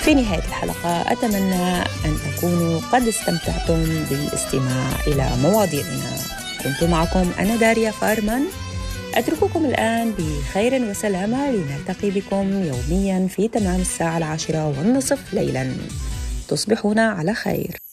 في نهاية الحلقة أتمنى أن تكونوا قد استمتعتم بالاستماع إلى مواضيعنا. كنت معكم أنا داريا فارمان، أترككم الآن بخير وسلامة، لنلتقي بكم يوميا في تمام الساعة 10:30 ليلا. تصبحون على خير.